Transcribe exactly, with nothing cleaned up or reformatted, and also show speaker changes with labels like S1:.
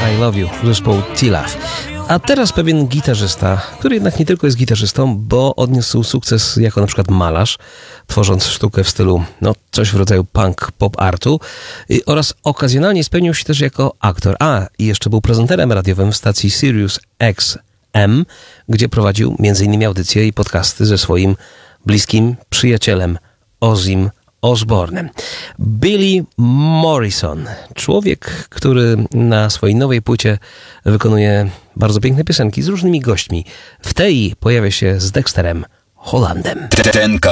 S1: I Love You, zespołu T-Love. A teraz pewien gitarzysta, który jednak nie tylko jest gitarzystą, bo odniósł sukces jako na przykład malarz, tworząc sztukę w stylu, no, coś w rodzaju punk pop artu i, oraz okazjonalnie spełnił się też jako aktor. A, i jeszcze był prezenterem radiowym w stacji Sirius X M, gdzie prowadził między innymi audycje i podcasty ze swoim bliskim przyjacielem Ozzym Osbournem. Billy Morrison, człowiek, który na swojej nowej płycie wykonuje bardzo piękne piosenki z różnymi gośćmi. W tej pojawia się z Dexterem Hollandem.